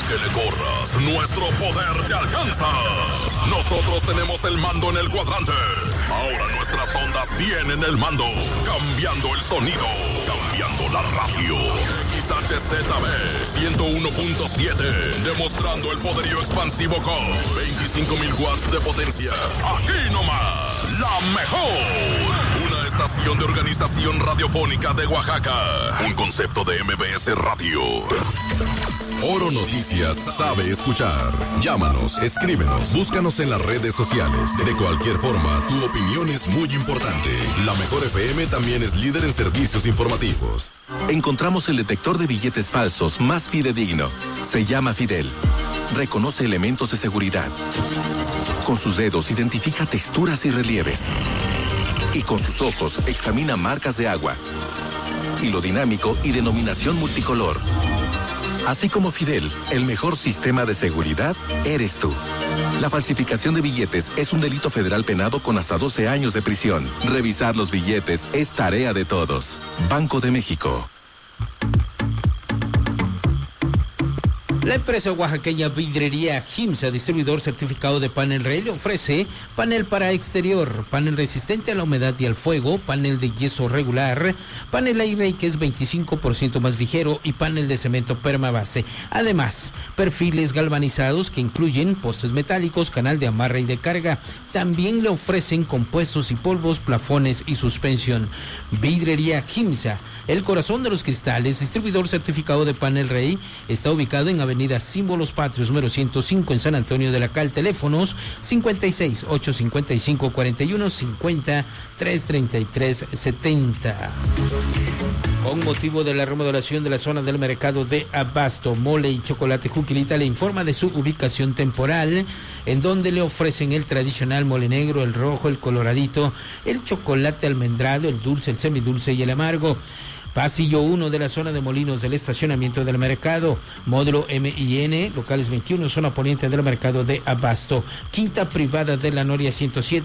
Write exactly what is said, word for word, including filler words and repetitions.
que le corras, nuestro poder te alcanza. Nosotros tenemos el mando en el cuadrante. Ahora nuestras ondas tienen el mando, cambiando el sonido, cambiando la radio. X H Z B ciento uno punto siete, demostrando el poderío expansivo con veinticinco mil watts de potencia. Aquí nomás, la mejor. Una estación de Organización Radiofónica de Oaxaca. Un concepto de M B S Radio. Oro Noticias sabe escuchar. Llámanos, escríbenos, búscanos en las redes sociales. De cualquier forma, tu opinión es muy importante. La Mejor F M también es líder en servicios informativos. Encontramos el detector de billetes falsos más fidedigno. Se llama Fidel. Reconoce elementos de seguridad. Con sus dedos identifica texturas y relieves. Y con sus ojos examina marcas de agua. Hilo dinámico y denominación multicolor. Así como Fidel, el mejor sistema de seguridad eres tú. La falsificación de billetes es un delito federal penado con hasta doce años de prisión. Revisar los billetes es tarea de todos. Banco de México. La empresa oaxaqueña Vidrería Gimsa, distribuidor certificado de panel Rey, le ofrece panel para exterior, panel resistente a la humedad y al fuego, panel de yeso regular, panel aire que es veinticinco por ciento más ligero y panel de cemento permabase. Además, perfiles galvanizados que incluyen postes metálicos, canal de amarre y de carga. También le ofrecen compuestos y polvos, plafones y suspensión. Vidrería Gimsa, el corazón de los cristales, distribuidor certificado de panel Rey, está ubicado en Avenida Símbolos Patrios, número ciento cinco en San Antonio de la Cal. Teléfonos cincuenta y seis, ochocientos cincuenta y cinco, cuarenta y uno cincuenta, trescientos treinta y tres setenta. Con motivo de la remodelación de la zona del mercado de Abasto, Mole y Chocolate Juquilita le informa de su ubicación temporal, en donde le ofrecen el tradicional mole negro, el rojo, el coloradito, el chocolate almendrado, el dulce, el semidulce y el amargo. Pasillo uno de la zona de Molinos del estacionamiento del mercado, módulo M y N, locales veintiuno, zona poniente del mercado de Abasto. Quinta privada de la Noria ciento siete.